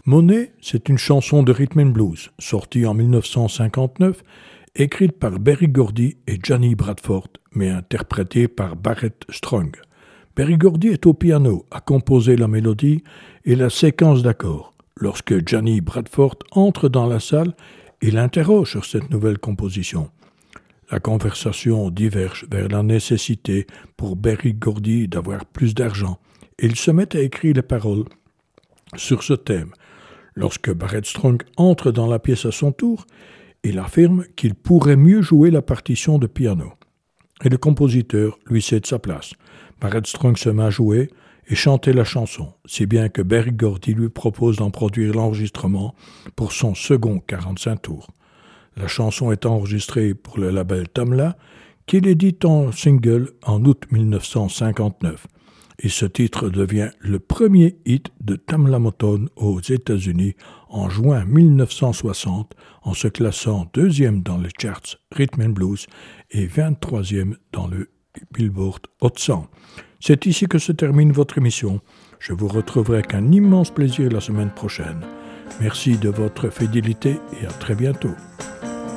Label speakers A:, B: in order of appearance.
A: Monet, c'est une chanson de rhythm and blues, sortie en 1959, écrite par Berry Gordy et Johnny Bradford, mais interprétée par Barrett Strong. Berry Gordy est au piano, à composer la mélodie et la séquence d'accords. Lorsque Johnny Bradford entre dans la salle, il interroge sur cette nouvelle composition. La conversation diverge vers la nécessité pour Berry Gordy d'avoir plus d'argent et il se met à écrire les paroles sur ce thème. Lorsque Barrett Strong entre dans la pièce à son tour, il affirme qu'il pourrait mieux jouer la partition de piano. Et le compositeur lui cède sa place. Barrett Strong se met à jouer et chanter la chanson, si bien que Berry Gordy lui propose d'en produire l'enregistrement pour son second 45 tours. La chanson est enregistrée pour le label Tamla, qui l'édite en single en août 1959. Et ce titre devient le premier hit de Tamla Motown aux États-Unis en juin 1960, en se classant 2e dans les charts Rhythm and Blues et 23e dans le Billboard Hot 100. C'est ici que se termine votre émission. Je vous retrouverai avec un immense plaisir la semaine prochaine. Merci de votre fidélité et à très bientôt.